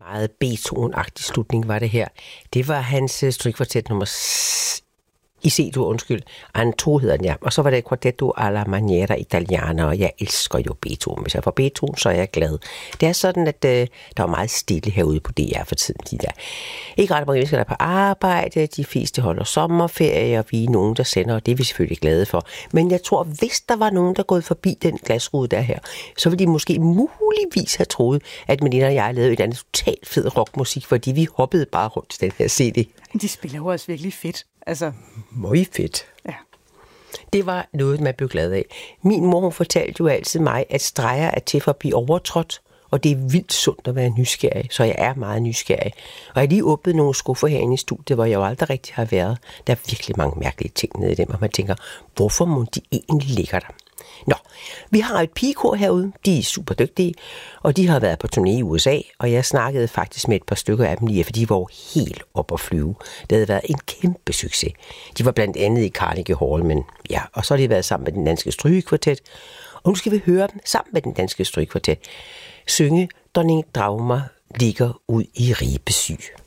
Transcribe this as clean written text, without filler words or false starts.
Meget Beethoven-agtig slutning var det her. Det var hans strygkvartet nummer i C-dur, undskyld. Anto hedder den, ja. Og så var det Quartetto alla maniera italiana, og jeg elsker jo Beethoven. Hvis jeg får Beethoven, så er jeg glad. Det er sådan, at der er meget stille herude på DR for tiden. De der. Ikke ret mange mennesker, der er på arbejde. De fleste holder sommerferie, og vi er nogen, der sender, og det er vi selvfølgelig glade for. Men jeg tror, hvis der var nogen, der gået forbi den glasrude der her, så ville de måske muligvis have troet, at Melina og jeg lavede et andet totalt fed rockmusik, fordi vi hoppede bare rundt til den her CD. De spiller jo også virkelig fedt. Altså. Meget fedt. Ja. Det var noget, man blev glad af. Min mor fortalte jo altid mig, at streger er til for at blive overtrådt, og det er vildt sundt at være nysgerrig, så jeg er meget nysgerrig. Og jeg har lige åbnet nogle skuffer herinde i studiet, hvor jeg jo aldrig rigtig har været. Der er virkelig mange mærkelige ting nede i dem, og man tænker, hvorfor må de egentlig ligge der? Nå, vi har et pigekor herude, de er super dygtige, og de har været på turné i USA, og jeg snakkede faktisk med et par stykker af dem lige, for de var jo helt op at flyve. Det havde været en kæmpe succes. De var blandt andet i Carnegie Hall, men ja, og så har de været sammen med den danske strygekvartet, og nu skal vi høre dem sammen med den danske strygekvartet synge Dronning Dagmar ligger ud i Ribesy.